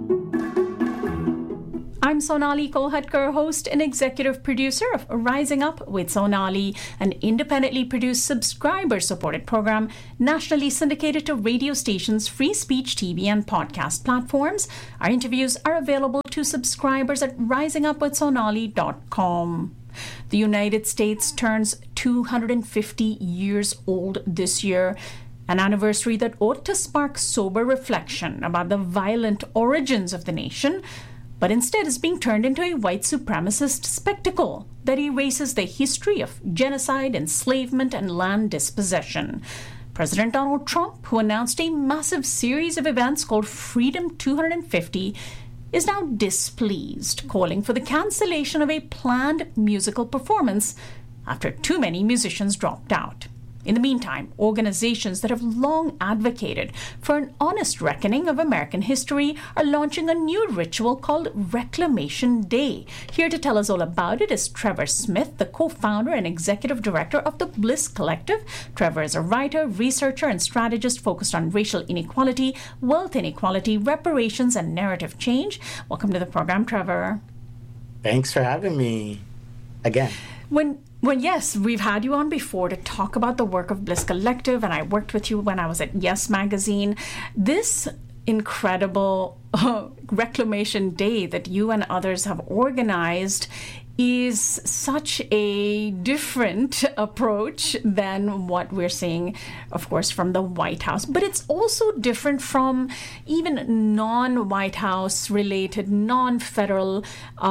I'm Sonali Kolhatkar, host and executive producer of Rising Up with Sonali, an independently produced subscriber-supported program nationally syndicated to radio stations, free speech TV, and podcast platforms. Our interviews are available to subscribers at risingupwithsonali.com. The United States turns 250 years old this year, an anniversary that ought to spark sober reflection about the violent origins of the nation, but instead is being turned into a white supremacist spectacle that erases the history of genocide, enslavement, and land dispossession. President Donald Trump, who announced a massive series of events called Freedom 250, is now displeased, calling for the cancellation of a planned musical performance after too many musicians dropped out. In the meantime, organizations that have long advocated for an honest reckoning of American history are launching a new ritual called Reclamation Day. Here to tell us all about it is Trevor Smith, the co-founder and executive director of the Bliss Collective. Trevor is a writer, researcher, and strategist focused on racial inequality, wealth inequality, reparations, and narrative change. Welcome to the program, Trevor. Thanks for having me again. Well, yes, we've had you on before to talk about the work of Bliss Collective, and I worked with you when I was at Yes Magazine. This incredible Reclamation Day that you and others have organized is such a different approach than what we're seeing, of course, from the White House. But it's also different from even non-White House related, non-federal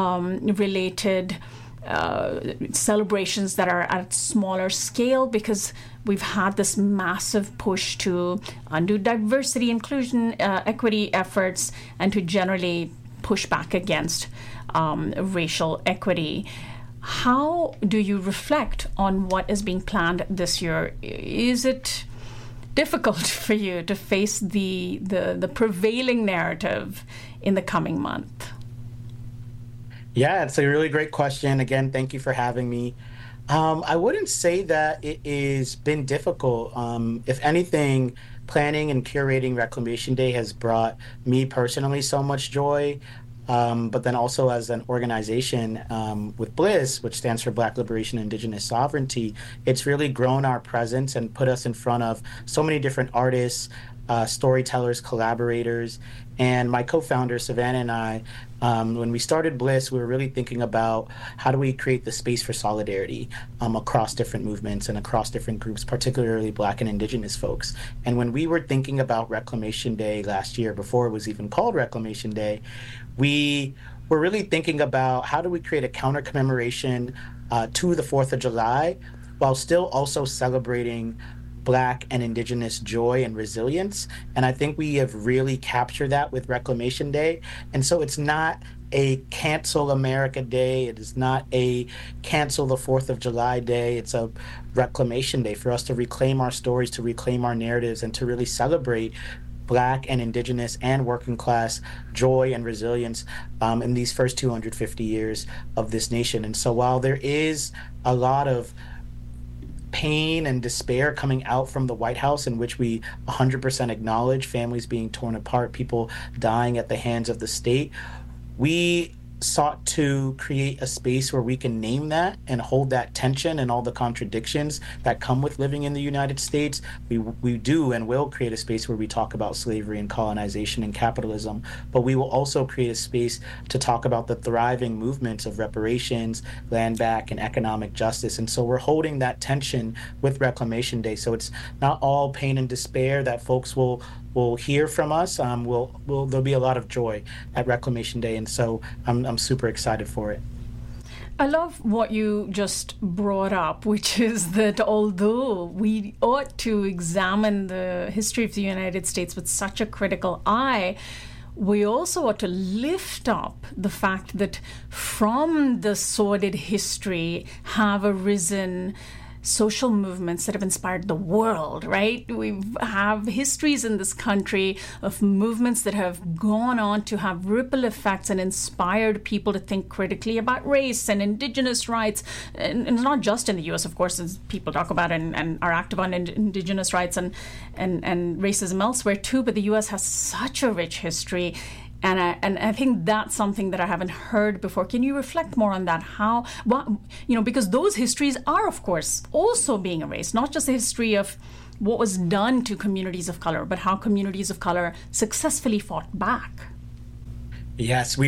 related celebrations that are at smaller scale, because we've had this massive push to undo diversity, inclusion, equity efforts, and to generally push back against racial equity. How do you reflect on what is being planned this year? Is it difficult for you to face the prevailing narrative in the coming month? Yeah, it's a really great question. Again, thank you for having me. I wouldn't say that it has been difficult. If anything, planning and curating Reclamation Day has brought me personally so much joy. But then also as an organization with Bliss, which stands for Black Liberation and Indigenous Sovereignty, it's really grown our presence and put us in front of so many different artists, storytellers, collaborators. And my co-founder, Savannah, and I, when we started Bliss, we were really thinking about how do we create the space for solidarity across different movements and across different groups, particularly Black and Indigenous folks. And when we were thinking about Reclamation Day last year, before it was even called Reclamation Day, we were really thinking about how do we create a counter commemoration to the 4th of July while still also celebrating Black and Indigenous joy and resilience. And I think we have really captured that with Reclamation Day. And so it's not a cancel America Day. It is not a cancel the 4th of July Day. It's a Reclamation Day for us to reclaim our stories, to reclaim our narratives, and to really celebrate Black and Indigenous and working class joy and resilience in these first 250 years of this nation. And so while there is a lot of pain and despair coming out from the White House, in which we 100% acknowledge families being torn apart, people dying at the hands of the state, we sought to create a space where we can name that and hold that tension and all the contradictions that come with living in the United States. We do and will create a space where we talk about slavery and colonization and capitalism, but we will also create a space to talk about the thriving movements of reparations, land back, and economic justice. And so we're holding that tension with Reclamation Day. So it's not all pain and despair that folks will hear from us. There'll be a lot of joy at Reclamation Day, and so I'm super excited for it. I love what you just brought up, which is that although we ought to examine the history of the United States with such a critical eye, we also ought to lift up the fact that from the sordid history have arisen social movements that have inspired the world, right? We have histories in this country of movements that have gone on to have ripple effects and inspired people to think critically about race and indigenous rights. And it's not just in the U.S., of course, as people talk about and are active on indigenous rights and racism elsewhere too, but the U.S. has such a rich history. And I think that's something that I haven't heard before. Can you reflect more on that? How, well, because those histories are, of course, also being erased, not just the history of what was done to communities of color, but how communities of color successfully fought back. Yes,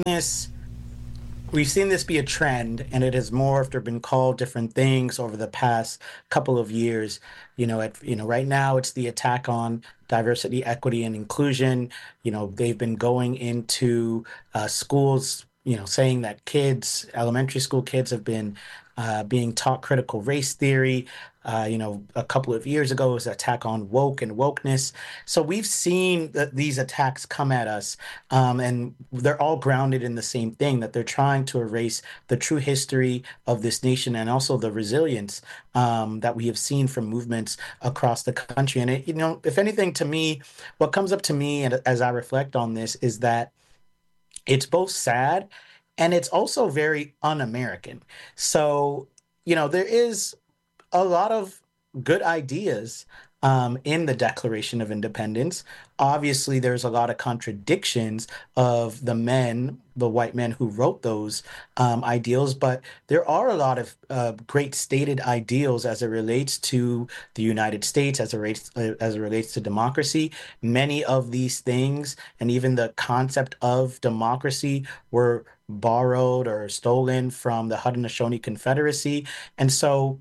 we've seen this be a trend, and it has morphed or been called different things over the past couple of years. Right now it's the attack on diversity, equity, and inclusion. They've been going into schools, saying that elementary school kids have been being taught critical race theory. A couple of years ago, it was an attack on woke and wokeness. So we've seen these attacks come at us, and they're all grounded in the same thing, that they're trying to erase the true history of this nation and also the resilience that we have seen from movements across the country. And if anything, to me, what comes up to me and as I reflect on this is that it's both sad and it's also very un-American. So, there is a lot of good ideas in the Declaration of Independence. Obviously, there's a lot of contradictions of the white men who wrote those ideals, but there are a lot of great stated ideals as it relates to the United States, as it relates to democracy. Many of these things, and even the concept of democracy, were borrowed or stolen from the Haudenosaunee Confederacy. And so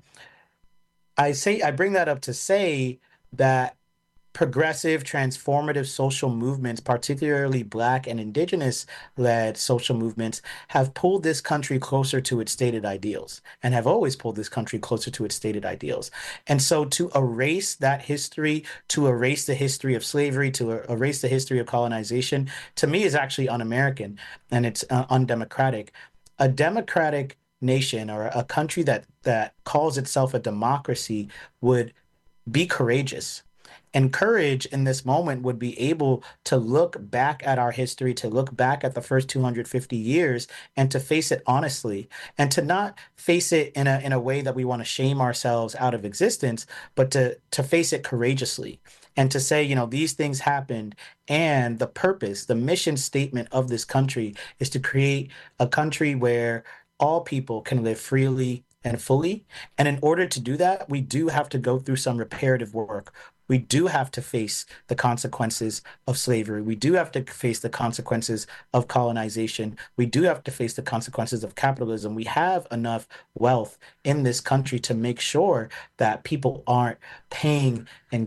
I bring that up to say that progressive, transformative social movements, particularly Black and Indigenous-led social movements, have pulled this country closer to its stated ideals and have always pulled this country closer to its stated ideals. And so to erase that history, to erase the history of slavery, to erase the history of colonization, to me is actually un-American, and it's undemocratic. A democratic nation, or a country that calls itself a democracy, would be courageous. And courage in this moment would be able to look back at our history, to look back at the first 250 years, and to face it honestly, and to not face it in a way that we want to shame ourselves out of existence, but to face it courageously and to say, these things happened, and the mission statement of this country is to create a country where all people can live freely and fully. And in order to do that, we do have to go through some reparative work. We do have to face the consequences of slavery. We do have to face the consequences of colonization. We do have to face the consequences of capitalism. We have enough wealth in this country to make sure that people aren't paying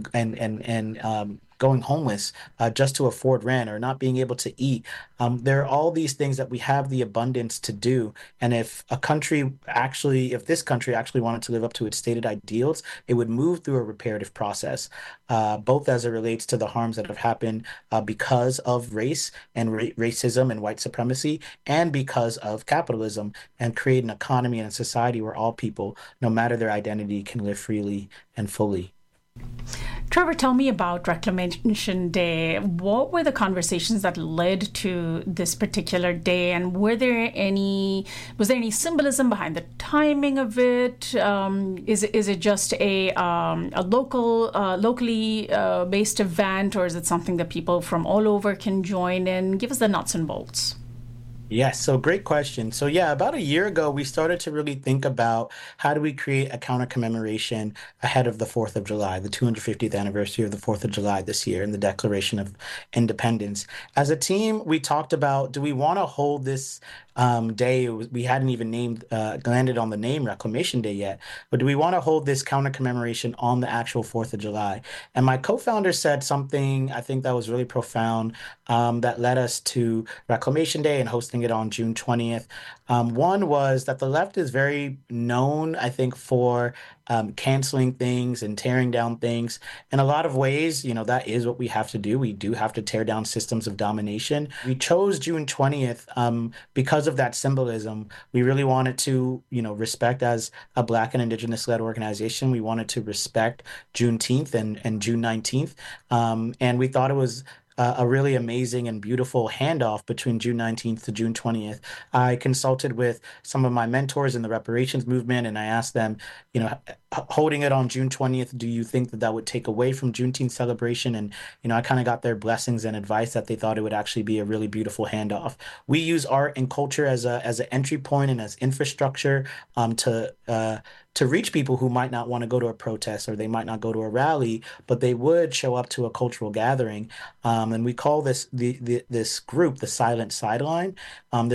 and going homeless just to afford rent, or not being able to eat. There are all these things that we have the abundance to do. And if this country actually wanted to live up to its stated ideals, it would move through a reparative process, both as it relates to the harms that have happened because of race and racism and white supremacy, and because of capitalism, and create an economy and a society where all people, no matter their identity, can live freely and fully. Trevor, tell me about Reclamation Day. What were the conversations that led to this particular day, and was there any symbolism behind the timing of it? Is it just a locally based event, or is it something that people from all over can join in? Give us the nuts and bolts. Yes, so great question. So yeah, about a year ago, we started to really think about how do we create a counter commemoration ahead of the 4th of July, the 250th anniversary of the 4th of July this year, and the Declaration of Independence. As a team, we talked about, do we want to hold this day? We hadn't even landed on the name Reclamation Day yet, but do we want to hold this counter commemoration on the actual 4th of July? And my co-founder said something I think that was really profound, that led us to Reclamation Day and hosting it on June 20th. One was that the left is very known, I think, for canceling things and tearing down things. In a lot of ways, that is what we have to do. We do have to tear down systems of domination. We chose June 20th because of that symbolism. We really wanted to, respect, as a Black and Indigenous-led organization, we wanted to respect Juneteenth and June 19th. And we thought it was a really amazing and beautiful handoff between June 19th to June 20th. I consulted with some of my mentors in the reparations movement, and I asked them, holding it on June 20th, do you think that that would take away from Juneteenth celebration? And, I kind of got their blessings and advice that they thought it would actually be a really beautiful handoff. We use art and culture as an entry point and as infrastructure to reach people who might not want to go to a protest or they might not go to a rally, but they would show up to a cultural gathering. And we call this group the Silent Sideline.